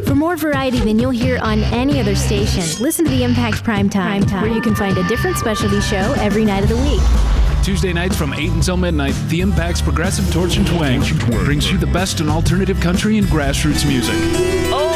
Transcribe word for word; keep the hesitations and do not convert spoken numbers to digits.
For more variety than you'll hear on any other station, listen to the Impact Prime Time, where you can find a different specialty show every night of the week. Tuesday nights from eight until midnight, the Impact's Progressive Torch and Twang brings you the best in alternative country and grassroots music. Oh,